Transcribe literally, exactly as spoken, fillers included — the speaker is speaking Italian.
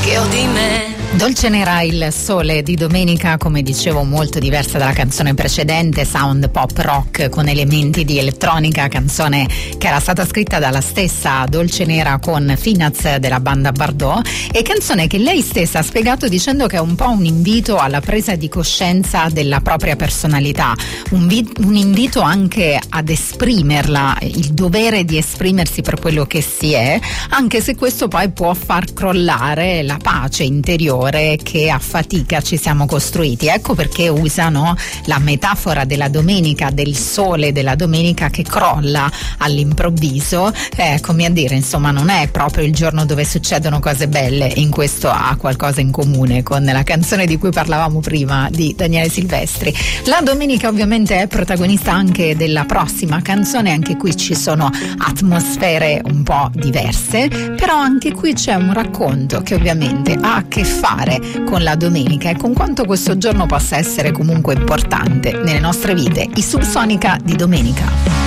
figlio di me. Dolce Nera, il sole di domenica, come dicevo molto diversa dalla canzone precedente, sound pop rock con elementi di elettronica, canzone che era stata scritta dalla stessa Dolce Nera con Finaz della banda Bardot, e canzone che lei stessa ha spiegato dicendo che è un po' un invito alla presa di coscienza della propria personalità, un, vi- un invito anche ad esprimerla, il dovere di esprimersi per quello che si è, anche se questo poi può far crollare la pace interiore che a fatica ci siamo costruiti. Ecco perché usano la metafora della domenica, del sole della domenica che crolla all'improvviso, eh, come a dire, insomma, non è proprio il giorno dove succedono cose belle. In questo ha qualcosa in comune con la canzone di cui parlavamo prima di Daniele Silvestri. La domenica ovviamente è protagonista anche della prossima canzone, anche qui ci sono atmosfere un po' diverse, però anche qui c'è un racconto che ovviamente ha a che fare con la domenica e con quanto questo giorno possa essere comunque importante nelle nostre vite. I Subsonica di domenica.